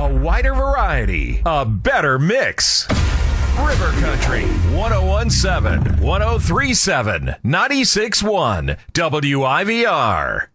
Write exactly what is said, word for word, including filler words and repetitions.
A wider variety, a better mix. River Country, one oh one point seven, one oh three point seven, ninety-six point one, W I V R.